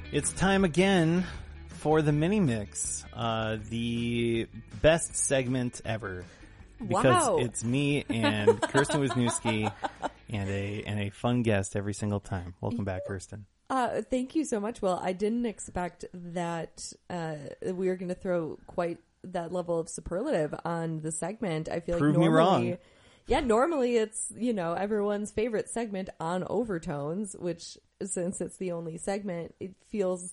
It's time again for the mini mix, the best segment ever. Because Wow. it's me and Kirsten Wisniewski and a fun guest every single time. Welcome back, Kirsten. Thank you so much, Will. I didn't expect that we were going to throw quite that level of superlative on the segment. I feel Prove like me wrong. Yeah, normally it's, everyone's favorite segment on Overtones, which since it's the only segment, it feels,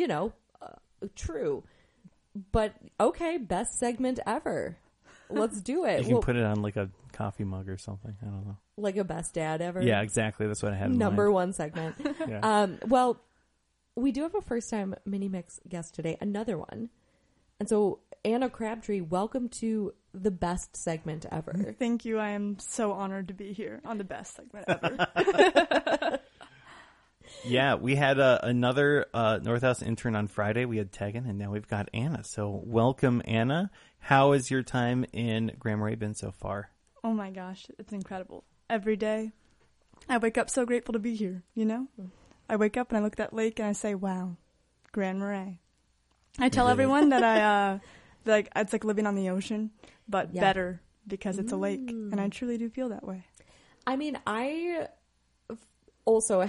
true. But okay, best segment ever. Let's do it. You can put it on like a coffee mug or something. I don't know. Like a best dad ever. Yeah, exactly. That's what I had in Number mind. one segment. Yeah. Well, we do have a first time mini mix guest today, another one. And so Anna Crabtree, welcome to the best segment ever. Thank you. I am so honored to be here on the best segment ever. Yeah, we had another Northhouse intern on Friday. We had Tegan, and now we've got Anna. So welcome, Anna. How has your time in Grand Marais been so far? Oh my gosh, it's incredible. Every day, I wake up so grateful to be here, I wake up and I look at that lake and I say, wow, Grand Marais. I tell everyone that it's like living on the ocean, but better because it's a lake. And I truly do feel that way. I mean, I also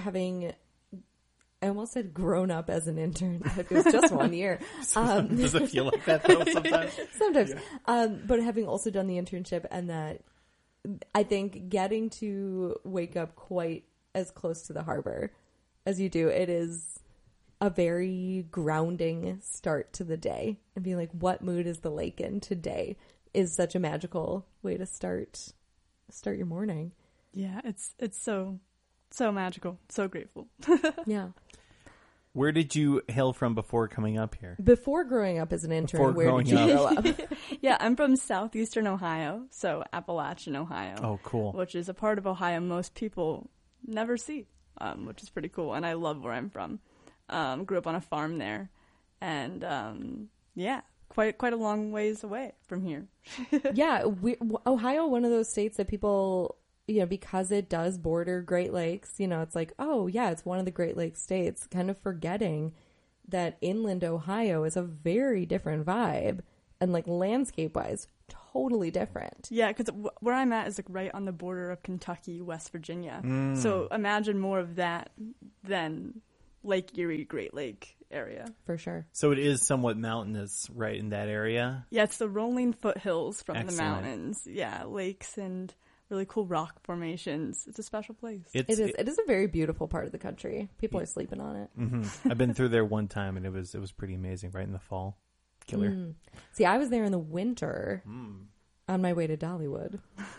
I almost said grown up as an intern. It was just 1 year. Does it feel like that though sometimes? Sometimes. Yeah. But having also done the internship, and that I think getting to wake up quite as close to the harbor as you do, it is a very grounding start to the day. And being like, what mood is the lake in today is such a magical way to start your morning. Yeah, it's so magical. So grateful. Yeah. Where did you hail from before coming up here? Before growing up as an intern, Before where did you growing grow up? Yeah, I'm from southeastern Ohio, so Appalachian, Ohio. Oh, cool. Which is a part of Ohio most people never see, which is pretty cool. And I love where I'm from. Grew up on a farm there. And, quite a long ways away from here. Yeah, Ohio, one of those states that people, because it does border Great Lakes, it's like, oh yeah, it's one of the Great Lakes states, kind of forgetting that inland Ohio is a very different vibe and like landscape wise, totally different. Yeah, because where I'm at is like right on the border of Kentucky, West Virginia. So imagine more of that than Lake Erie, Great Lake area. For sure. So it is somewhat mountainous right in that area? Yeah, it's the rolling foothills from Excellent. the mountains. Yeah, lakes and really cool rock formations. It's a special place. It is a very beautiful part of the country. People are sleeping on it. Mm-hmm. I've been through there one time, and it was pretty amazing. Right in the fall, killer. See, I was there in the winter on my way to Dollywood.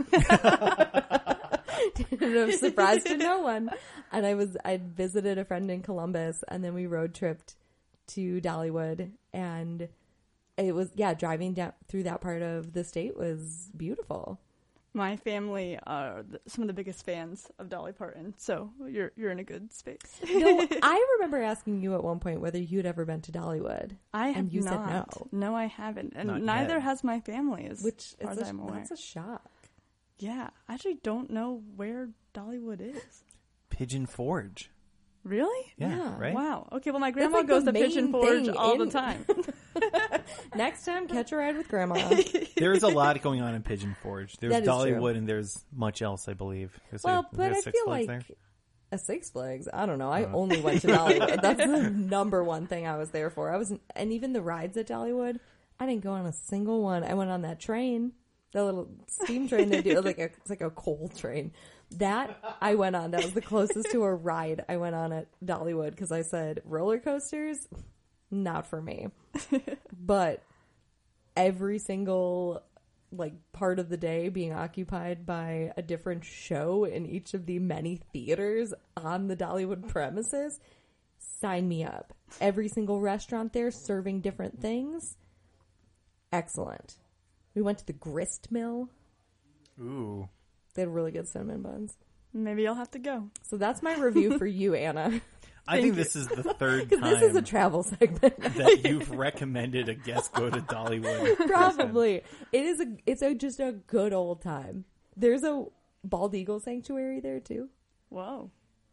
No surprise to no one. And I'd visited a friend in Columbus, and then we road tripped to Dollywood, and it was driving down through that part of the state was beautiful. My family are some of the biggest fans of Dolly Parton, so you're in a good space. No, I remember asking you at one point whether you'd ever been to Dollywood. I have and you not. said no. No, I haven't, and Not neither yet. has my family, as far as is I'm aware. that's a shock. Yeah, I actually don't know where Dollywood is. Pigeon Forge. Really? Yeah. Right? Wow. Okay, well, my grandma like goes the to Pigeon main Forge thing all in- the time. Next time, catch a ride with Grandma. There's a lot going on in Pigeon Forge. There's That is Dollywood, true. and there's much else, I believe. Well, but I Six feel Flags like there? a Six Flags. I don't know. I only went to Dollywood. That's the number one thing I was there for. And even the rides at Dollywood, I didn't go on a single one. I went on that train, the little steam train they do. It's like a coal train. That I went on. That was the closest to a ride I went on at Dollywood because I said roller coasters, not for me. But every single part of the day being occupied by a different show in each of the many theaters on the Dollywood premises, sign me up. Every single restaurant there serving different things. Excellent. We went to the grist mill. Ooh. They had really good cinnamon buns. Maybe I'll have to go. So that's my review for you, Anna. I think this is the third Because time this is a travel segment. that you've recommended a guest go to Dollywood. Probably. It's just a good old time. There's a bald eagle sanctuary there too. Whoa. Yeah.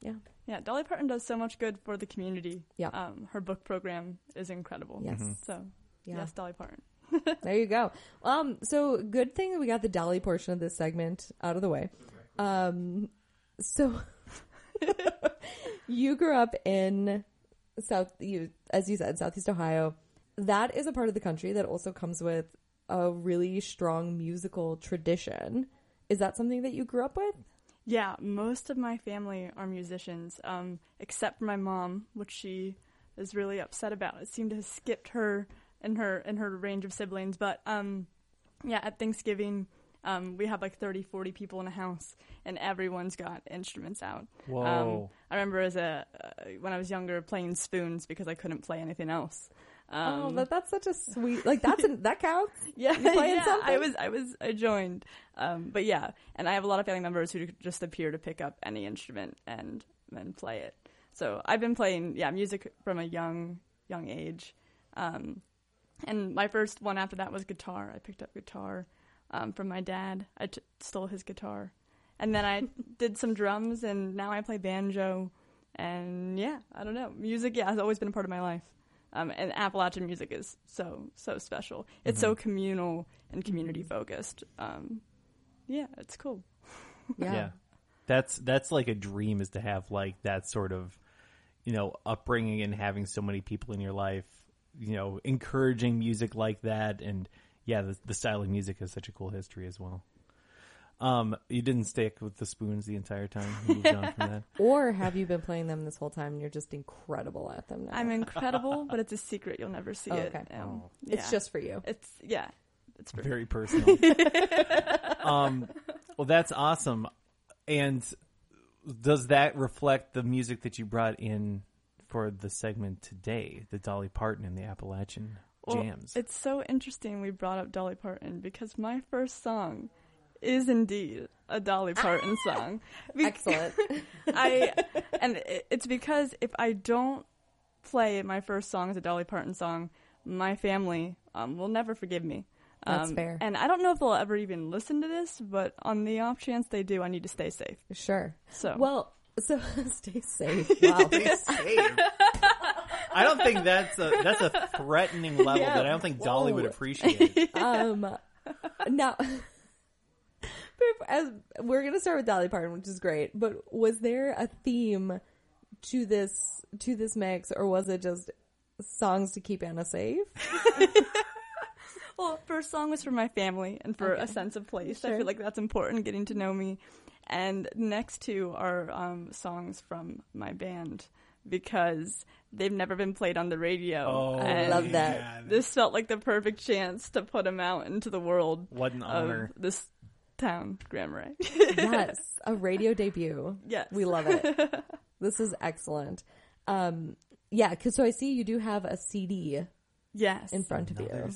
Yeah, Dolly Parton does so much good for the community. Yeah. Her book program is incredible. Yes. So, Yeah. yes, Dolly Parton. There you go. So good thing that we got the Dolly portion of this segment out of the way. So you grew up in as you said, Southeast Ohio. That is a part of the country that also comes with a really strong musical tradition. Is that something that you grew up with? Yeah, most of my family are musicians, except for my mom, which she is really upset about. It seemed to have skipped her in her range of siblings. But yeah, at Thanksgiving, we have like 30, 40 people in a house, and everyone's got instruments out. Whoa. I remember when I was younger playing spoons because I couldn't play anything else. But that's such a sweet, like that counts. Yeah, You playing yeah, something? I joined. But yeah, and I have a lot of family members who just appear to pick up any instrument and play it. So I've been playing, music from a young age. And my first one after that was guitar. I picked up guitar from my dad. I stole his guitar. And then I did some drums, and now I play banjo. And yeah, I don't know. Music, has always been a part of my life. And Appalachian music is so special. It's so communal and community focused. Yeah, it's cool. Yeah. That's like a dream, is to have like that sort of, upbringing and having so many people in your life, encouraging music like that. And yeah, the style of music has such a cool history as well. You didn't stick with the spoons the entire time. You moved on from that. Or have you been playing them this whole time and you're just incredible at them now? I'm incredible, but it's a secret. You'll never see it. Okay. Yeah. It's just for you. It's for Very personal. Well, that's awesome. And does that reflect the music that you brought in for the segment today, the Dolly Parton and the Appalachian Jams? It's so interesting we brought up Dolly Parton because my first song is indeed a Dolly Parton song. Excellent. It's because if I don't play my first song as a Dolly Parton song, my family will never forgive me. That's fair. And I don't know if they'll ever even listen to this, but on the off chance they do, I need to stay safe. Sure. So stay safe. Wow. I don't think that's a threatening level that I don't think Dolly would appreciate. Now, as we're going to start with Dolly Parton, which is great, but was there a theme to this mix, or was it just songs to keep Anna safe? Well, first song was for my family and for a sense of place. Sure. I feel like that's important, getting to know me. And next two are songs from my band because they've never been played on the radio. Oh, I love that. This felt like the perfect chance to put them out into the world. What an honor. This town, Grand Marais. Yes, a radio debut. Yes. We love it. This is excellent. Because so I see you do have a CD. Yes. In front of you.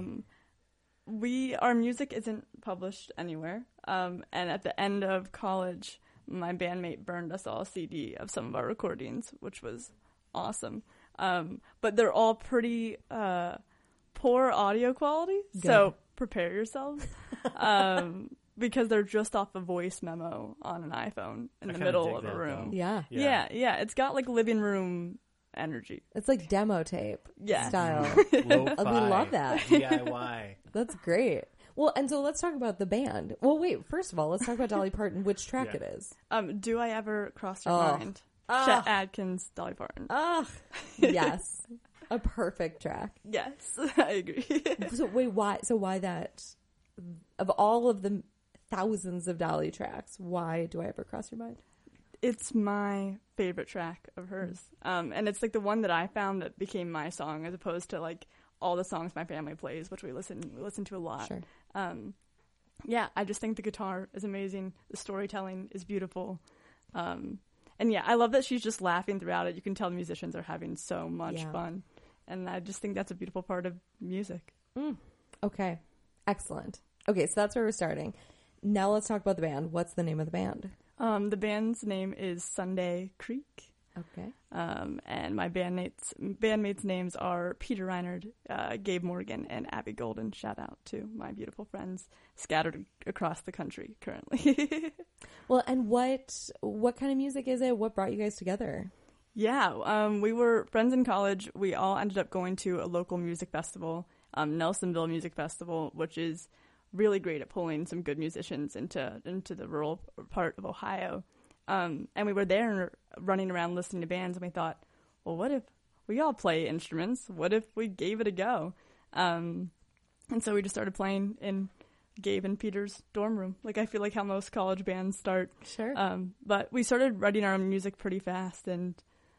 CD. Our music isn't published anywhere. And at the end of college, my bandmate burned us all a CD of some of our recordings, which was awesome. But they're all pretty poor audio quality, so prepare yourselves. Because they're just off a voice memo on an iPhone in the middle of a room. Yeah. It's got like living room energy. It's like demo tape style. Lo-fi. We love that. DIY. That's great. Well, and so let's talk about the band. Well, wait, first of all, let's talk about Dolly Parton, which track it is. Do I Ever Cross Your Mind? Chet Atkins, Dolly Parton. Yes. A perfect track. Yes, I agree. So wait, why? So why that? Of all of the thousands of Dolly tracks, why Do I Ever Cross Your Mind? It's my favorite track of hers. And it's like the one that I found that became my song, as opposed to like all the songs my family plays, which we listen to a lot. Sure. I just think the guitar is amazing. The storytelling is beautiful. And I love that she's just laughing throughout it. You can tell musicians are having so much fun. And I just think that's a beautiful part of music. Okay. Excellent. Okay, so that's where we're starting. Now let's talk about the band. What's the name of the band? The band's name is Sunday Creek. Okay. And my bandmates' names are Peter Reinard, Gabe Morgan, and Abby Golden. Shout out to my beautiful friends scattered across the country currently. Well, and what kind of music is it? What brought you guys together? Yeah, we were friends in college. We all ended up going to a local music festival, Nelsonville Music Festival, which is really great at pulling some good musicians into the rural part of Ohio. And we were there running around listening to bands, and we thought, well, what if we all play instruments? What if we gave it a go? And so we just started playing in Gabe and Peter's dorm room. Like, I feel like how most college bands start. Sure. But we started writing our own music pretty fast, and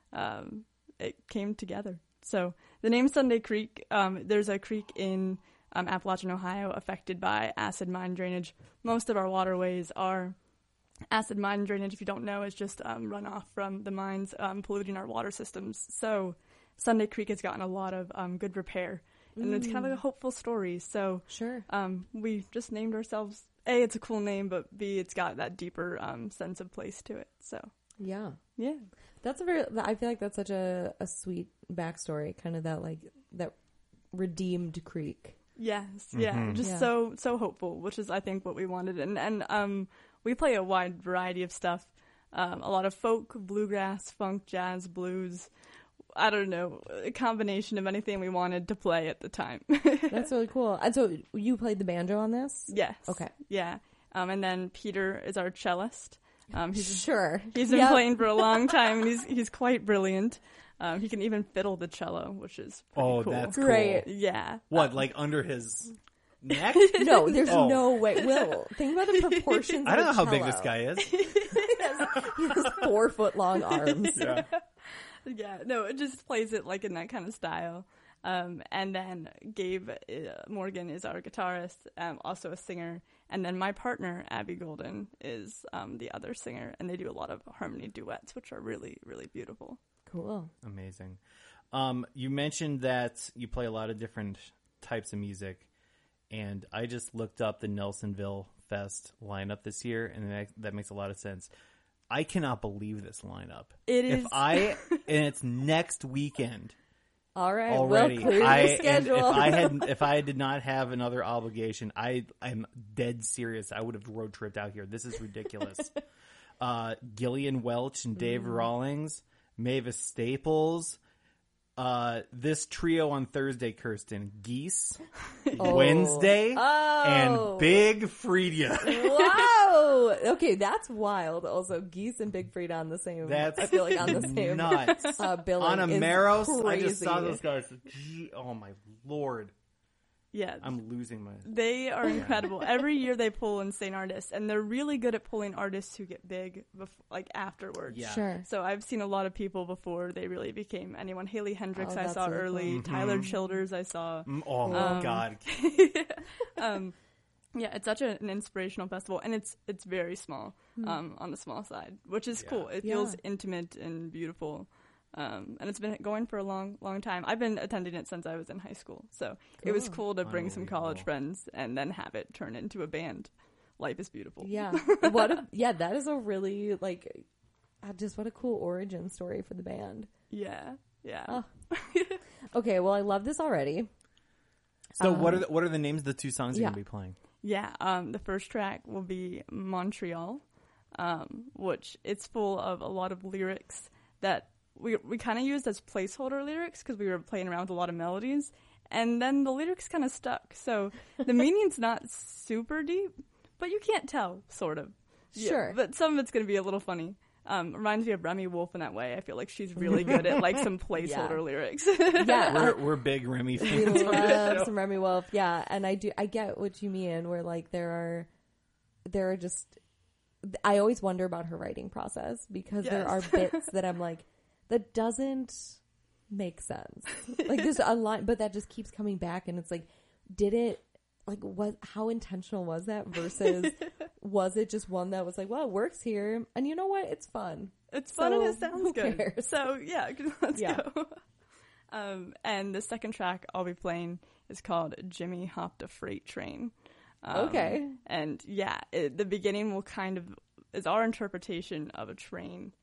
it came together. So the name Sunday Creek, there's a creek in Appalachian, Ohio, affected by acid mine drainage. Most of our waterways are acid mine drainage. If you don't know, is just runoff from the mines polluting our water systems. So Sunday Creek has gotten a lot of good repair, and it's kind of like a hopeful story. So Sure. We just named ourselves. A, it's a cool name, but B, it's got that deeper sense of place to it. So Yeah. yeah. That's I feel like that's such a sweet backstory, kind of that redeemed creek. Yes, yeah, just Yeah. so hopeful, which is I think what we wanted, and we play a wide variety of stuff, a lot of folk, bluegrass, funk, jazz, blues. I don't know, a combination of anything we wanted to play at the time. That's really cool. And so you played the banjo on this? Yes. Okay. Yeah, and then Peter is our cellist. Sure. He's been Yep. playing for a long time, and he's quite brilliant. He can even fiddle the cello, which is pretty cool. That's Great. cool. Yeah. What, like under his neck? No, there's Oh. no way. Will, think about the proportions I don't know of how a big this cello. guy is. He has 4 foot long arms. Yeah. Yeah, no, it just plays it like in that kind of style. And then Gabe Morgan is our guitarist, also a singer. And then my partner, Abby Golden, is the other singer. And they do a lot of harmony duets, which are really, really beautiful. Cool. Amazing. You mentioned that you play a lot of different types of music, and I just looked up the Nelsonville Fest lineup this year, and that makes a lot of sense. I cannot believe this lineup. It is. And it's next weekend All right. already. Well, clear your schedule. If I did not have another obligation, I'm dead serious. I would have road tripped out here. This is ridiculous. Gillian Welch and Dave Rawlings, Mavis Staples, this trio on Thursday, Kirsten, Geese, Wednesday, and Big Frida. Wow. Okay, that's wild. Also, Geese and Big Frida on the same. That's I feel like on the same nuts. billing. Anna is Maros, crazy. I just saw those guys. Gee, oh my Lord. Yeah. I'm losing my... They are incredible. Every year they pull insane artists, and they're really good at pulling artists who get big, afterwards. Yeah. Sure. So I've seen a lot of people before they really became anyone. Haley Hendricks Oh, I that's saw really early. cool. Tyler Childers I saw. Oh my God. Yeah, it's such an inspirational festival, and it's very small, on the small side, which is cool. It feels intimate and beautiful. And it's been going for a long, long time. I've been attending it since I was in high school. So it was cool to bring some college friends and then have it turn into a band. Life is beautiful. Yeah. That is a really, just what a cool origin story for the band. Yeah. Yeah. Oh. Okay, well, I love this already. So what are the names of the two songs you're yeah. going to be playing? Yeah. The first track will be Montreal, which it's full of a lot of lyrics that we kind of used as placeholder lyrics because we were playing around with a lot of melodies, and then the lyrics kind of stuck. So the meaning's not super deep, but you can't tell, sort of. Yeah, Sure. but some of it's going to be a little funny. Reminds me of Remy Wolf in that way. I feel like she's really good at some placeholder lyrics. Yeah. We're big Remy We fans. love some Remy Wolf. Yeah. And I get what you mean where there are just, I always wonder about her writing process because there are bits that I'm like, that doesn't make sense. There's a line, but that just keeps coming back, and it's like, did it, how intentional was that versus was it just one that was like, well, it works here, and you know what, it's fun. It's fun and it sounds who good. cares? So yeah, let's go. And the second track I'll be playing is called Jimmy Hopped a Freight Train. Okay. And yeah, the beginning will is our interpretation of a train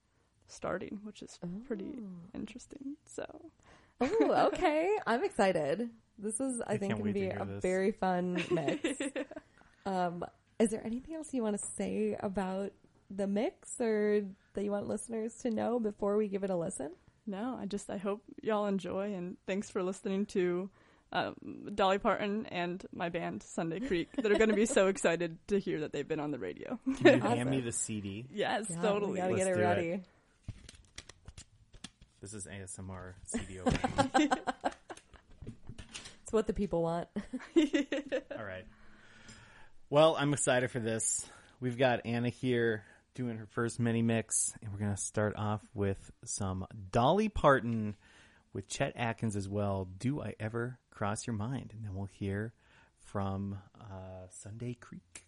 starting, which is pretty interesting. So, Oh, okay. I'm excited. This is, I think, can't going to wait be to hear a this. very fun mix. Is there anything else you want to say about the mix or that you want listeners to know before we give it a listen? no, I hope y'all enjoy, and thanks for listening to Dolly Parton and my band Sunday Creek that are going to be so excited to hear that they've been on the radio. Can you hand me the CD? Yes, Yeah, totally. We got to Let's get it do it. ready. This is ASMR CD opening. It's what the people want. All right. Well, I'm excited for this. We've got Anna here doing her first mini mix, and we're going to start off with some Dolly Parton with Chet Atkins as well. Do I Ever Cross Your Mind? And then we'll hear from Sunday Creek.